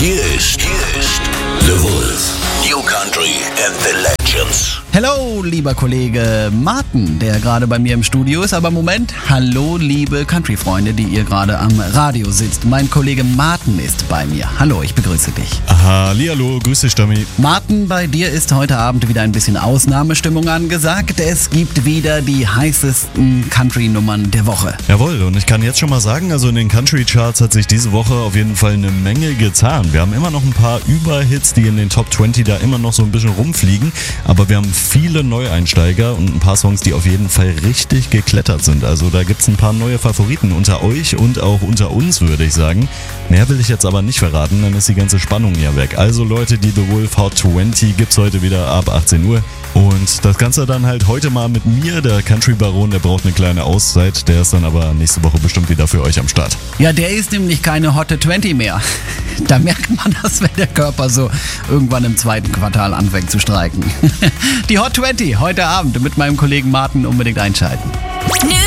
Hier ist The Wolf. New Country and the Legends. Hello, lieber Kollege Martin, der gerade bei mir im Studio ist. Aber Moment, hallo, liebe Country-Freunde, die ihr gerade am Radio sitzt. Mein Kollege Martin ist bei mir. Hallo, ich begrüße dich. Hallihallo, grüß dich, Stammi. Martin, bei dir ist heute Abend wieder ein bisschen Ausnahmestimmung angesagt. Es gibt wieder die heißesten Country-Nummern der Woche. Jawohl, und ich kann jetzt schon mal sagen, also in den Country-Charts hat sich diese Woche auf jeden Fall eine Menge getan. Wir haben immer noch ein paar Überhits, die in den Top 20 da immer noch so ein bisschen rumfliegen, aber wir haben viele Neueinsteiger und ein paar Songs, die auf jeden Fall richtig geklettert sind. Also da gibt's ein paar neue Favoriten unter euch und auch unter uns, würde ich sagen. Mehr will ich jetzt aber nicht verraten, dann ist die ganze Spannung ja weg. Also Leute, die The Wolf Hot 20 gibt's heute wieder ab 18 Uhr. Und das Ganze dann halt heute mal mit mir, der Country-Baron, der braucht eine kleine Auszeit. Der ist dann aber nächste Woche bestimmt wieder für euch am Start. Ja, der ist nämlich keine Hotte 20 mehr. Da merkt man das, wenn der Körper so irgendwann im zweiten Quartal anfängt zu streiken. Die Hot 20 heute Abend mit meinem Kollegen Martin unbedingt einschalten.